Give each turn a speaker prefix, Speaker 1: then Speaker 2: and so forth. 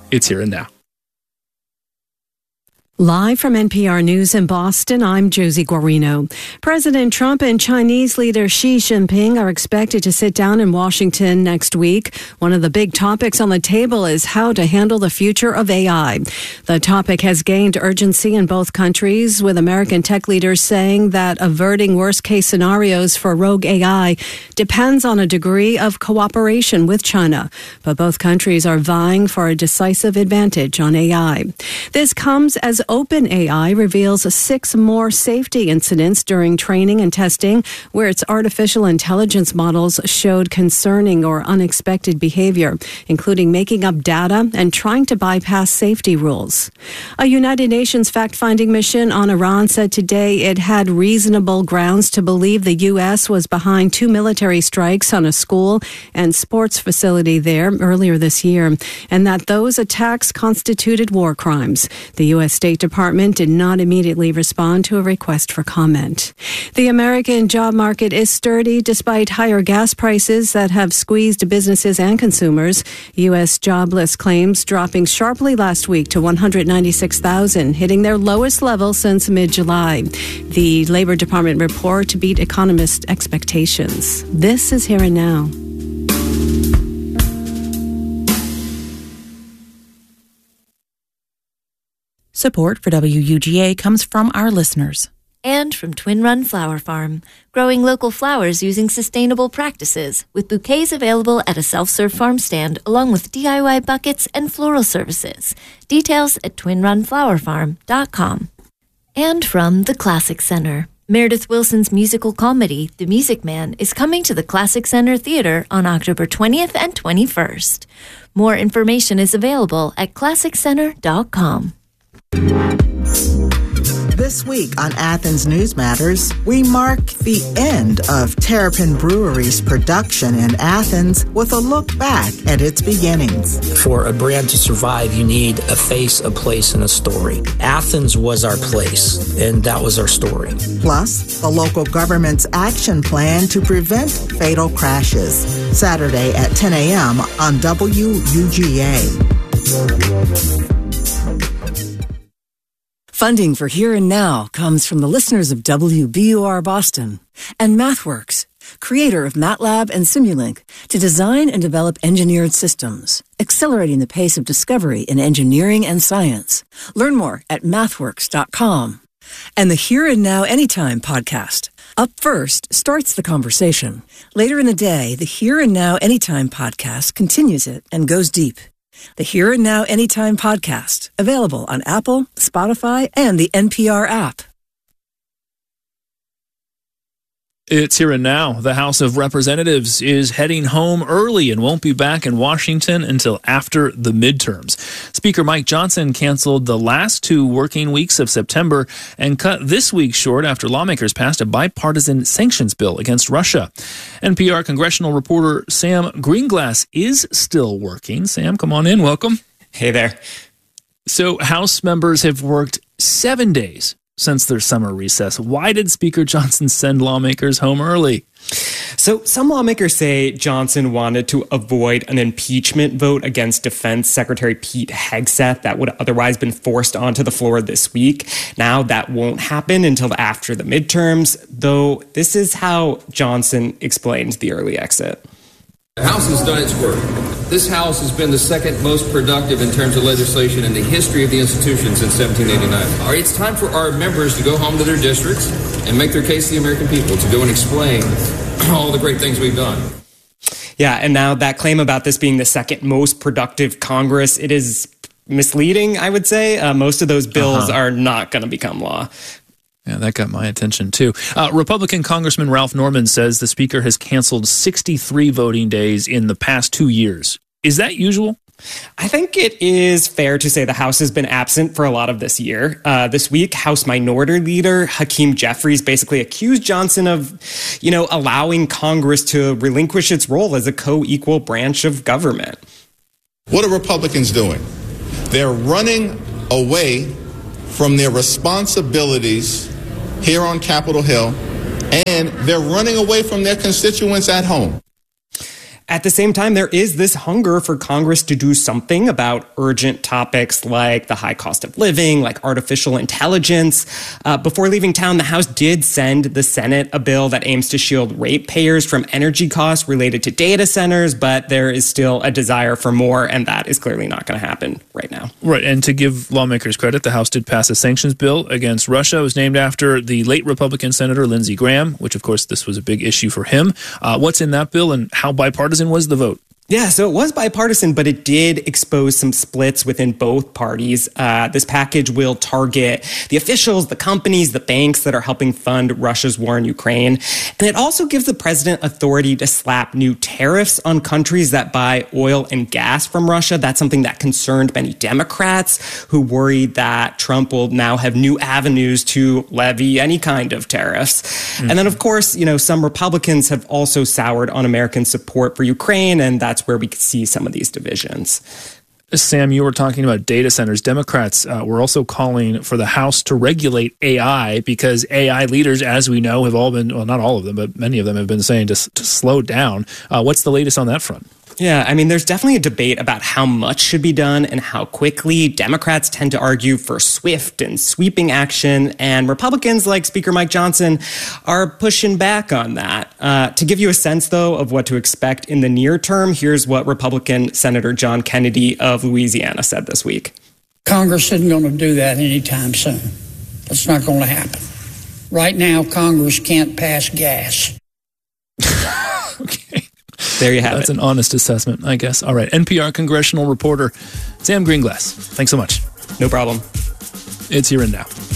Speaker 1: It's Here and Now.
Speaker 2: Live from NPR News in Boston, I'm Josie Guarino. President Trump and Chinese leader Xi Jinping are expected to sit down in Washington next week. One of the big topics on the table is how to handle the future of AI. The topic has gained urgency in both countries, with American tech leaders saying that averting worst-case scenarios for rogue AI depends on a degree of cooperation with China. But both countries are vying for a decisive advantage on AI. This comes as OpenAI reveals 6 more safety incidents during training and testing where its artificial intelligence models showed concerning or unexpected behavior, including making up data and trying to bypass safety rules. A United Nations fact-finding mission on Iran said today it had reasonable grounds to believe the U.S. was behind 2 military strikes on a school and sports facility there earlier this year, and that those attacks constituted war crimes. The U.S. State Department did not immediately respond to a request for comment. The American job market is sturdy despite higher gas prices that have squeezed businesses and consumers. U.S. jobless claims dropping sharply last week to 196,000, hitting their lowest level since mid-July. The Labor Department report beat economist expectations. This is Here and Now.
Speaker 3: Support for WUGA comes from our listeners.
Speaker 4: And from Twin Run Flower Farm, growing local flowers using sustainable practices, with bouquets available at a self-serve farm stand along with DIY buckets and floral services. Details at twinrunflowerfarm.com. And from the Classic Center. Meredith Willson's musical comedy, The Music Man, is coming to the Classic Center Theater on October 20th and 21st. More information is available at classiccenter.com.
Speaker 5: This week on Athens News Matters, we mark the end of Terrapin Brewery's production in Athens with a look back at its beginnings.
Speaker 6: For a brand to survive, you need a face, a place, and a story. Athens was our place, and that was our story.
Speaker 5: Plus, the local government's action plan to prevent fatal crashes. Saturday at 10 a.m. on WUGA.
Speaker 7: Funding for Here and Now comes from the listeners of WBUR Boston and MathWorks, creator of MATLAB and Simulink, to design and develop engineered systems, accelerating the pace of discovery in engineering and science. Learn more at mathworks.com. And the Here and Now Anytime podcast. Up first starts the conversation. Later in the day, the Here and Now Anytime podcast continues it and goes deep. The Here and Now Anytime podcast, available on Apple, Spotify, and the NPR app.
Speaker 1: It's Here and Now. The House of Representatives is heading home early and won't be back in Washington until after the midterms. Speaker Mike Johnson canceled the last 2 working weeks of September and cut this week short after lawmakers passed a bipartisan sanctions bill against Russia. NPR congressional reporter Sam Greenglass is still working. Sam, come on in. Welcome.
Speaker 8: Hey there.
Speaker 1: So House members have worked 7 days since their summer recess. Why did Speaker Johnson send lawmakers home early?
Speaker 8: So some lawmakers say Johnson wanted to avoid an impeachment vote against Defense Secretary Pete Hegseth that would have otherwise been forced onto the floor this week. Now that won't happen until after the midterms, though this is how Johnson explained the early exit.
Speaker 9: The House has done its work. This House has been the second most productive in terms of legislation in the history of the institution since 1789. It's time for our members to go home to their districts and make their case to the American people, to go and explain all the great things we've done.
Speaker 8: Yeah, and now that claim about this being the second most productive Congress, it is misleading, I would say. Most of those bills are not going to become law.
Speaker 1: Yeah, that got my attention, too. Republican Congressman Ralph Norman says the Speaker has canceled 63 voting days in the past 2 years. Is that usual?
Speaker 8: I think it is fair to say the House has been absent for a lot of this year. This week, House Minority Leader Hakeem Jeffries basically accused Johnson of, allowing Congress to relinquish its role as a co-equal branch of government.
Speaker 10: What are Republicans doing? They're running away from their responsibilities here on Capitol Hill, and they're running away from their constituents at home.
Speaker 8: At the same time, there is this hunger for Congress to do something about urgent topics like the high cost of living, like artificial intelligence. Before leaving town, the House did send the Senate a bill that aims to shield ratepayers from energy costs related to data centers, but there is still a desire for more, and that is clearly not going to happen right now.
Speaker 1: Right, and to give lawmakers credit, the House did pass a sanctions bill against Russia. It was named after the late Republican Senator Lindsey Graham, which, of course, this was a big issue for him. What's in that bill, and how bipartisan was the vote?
Speaker 8: Yeah, so it was bipartisan, but it did expose some splits within both parties. This package will target the officials, the companies, the banks that are helping fund Russia's war in Ukraine. And it also gives the president authority to slap new tariffs on countries that buy oil and gas from Russia. That's something that concerned many Democrats who worried that Trump will now have new avenues to levy any kind of tariffs. Mm-hmm. And then, of course, some Republicans have also soured on American support for Ukraine, and that's where we could see some of these divisions.
Speaker 1: Sam, you were talking about data centers. Democrats were also calling for the House to regulate AI because AI leaders, as we know, have all been, well, not all of them, but many of them have been saying to slow down. What's the latest on that front?
Speaker 8: Yeah, there's definitely a debate about how much should be done and how quickly. Democrats tend to argue for swift and sweeping action, and Republicans like Speaker Mike Johnson are pushing back on that. To give you a sense, though, of what to expect in the near term, here's what Republican Senator John Kennedy of Louisiana said this week.
Speaker 11: Congress isn't going to do that anytime soon. That's not going to happen. Right now, Congress can't pass gas.
Speaker 1: Okay.
Speaker 8: There you have it.
Speaker 1: That's an honest assessment, I guess. All right. NPR congressional reporter Sam Greenglass. Thanks so much.
Speaker 8: No problem.
Speaker 1: It's Here and Now.